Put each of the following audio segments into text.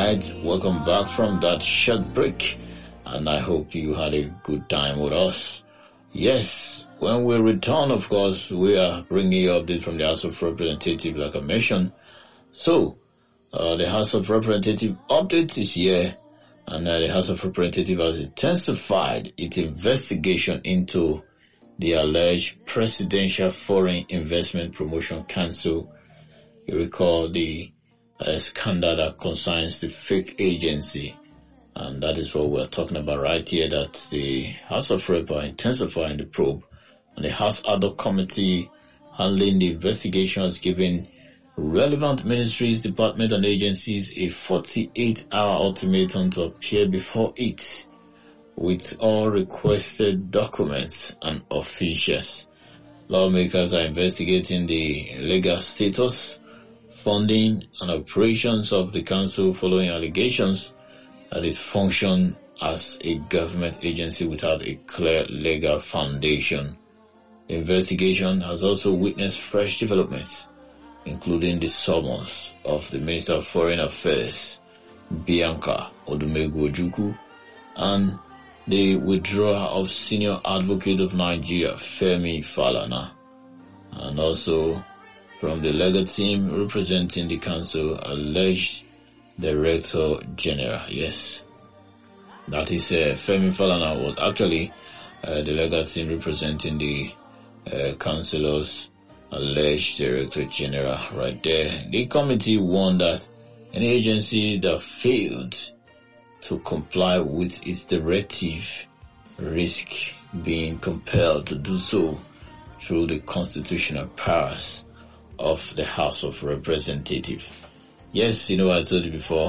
right, welcome back from that short break, and I hope you had a good time with us. Yes, when we return, of course, we are bringing you updates from the House of Representatives, like I mentioned. So, the House of Representatives update is here, and the House of Representatives has intensified its investigation into the alleged Presidential Foreign Investment Promotion Council. You recall the scandal that concerns the fake agency, and that is what we're talking about right here, that the House of Rep are intensifying the probe, and the House Ad hoc Committee handling the investigation has given relevant ministries, departments, and agencies a 48-hour ultimatum to appear before it with all requested documents and officials. Lawmakers are investigating the legal status, funding, and operations of the council following allegations that it functioned as a government agency without a clear legal foundation. The investigation has also witnessed fresh developments, including the summons of the Minister of Foreign Affairs, Bianca Odumegwu-Ojukwu, and the withdrawal of Senior Advocate of Nigeria, Femi Falana, and also from the legal team representing the council, alleged Director General. Yes, that is Femi Falana was actually the legal team representing the councilors, alleged Director General right there. The committee warned that any agency that failed to comply with its directive risk being compelled to do so through the constitutional powers of the House of Representatives. Yes, I told you before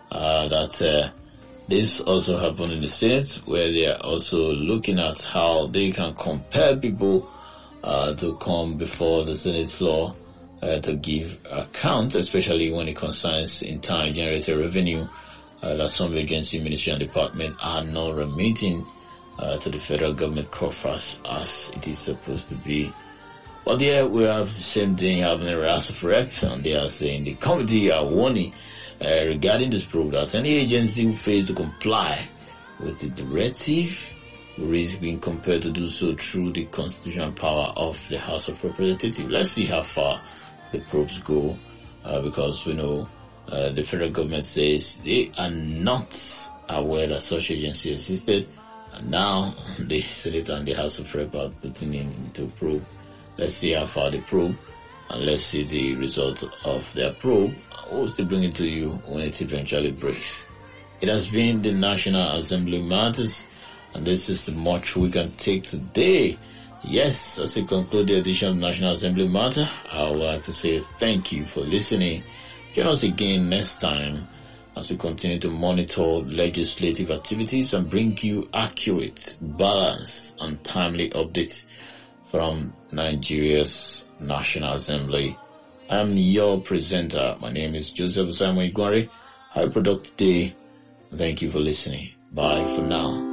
that this also happened in the Senate, where they are also looking at how they can compel people to come before the Senate floor to give account, especially when it concerns internally generated revenue that some agency, ministry, and department are not remitting to the federal government coffers as it is supposed to be. But yeah, we have the same thing happening in the House of Reps, and they are saying the committee are warning regarding this probe that any agency who fails to comply with the directive risk being compelled to do so through the constitutional power of the House of Representatives. Let's see how far the probes go, because we know the federal government says they are not aware that such agency existed, and now the Senate and the House of Reps are putting into probe. Let's see how far they probe, and let's see the result of their probe. We'll still bring it to you when it eventually breaks. It has been the National Assembly Matters, and this is the much we can take today. Yes, as we conclude the edition of National Assembly Matter, I would like to say thank you for listening. Join us again next time as we continue to monitor legislative activities and bring you accurate, balanced, and timely updates from Nigeria's National Assembly. I'm your presenter. My name is Joseph Simon Igwari. Have a productive day. Thank you for listening. Bye for now.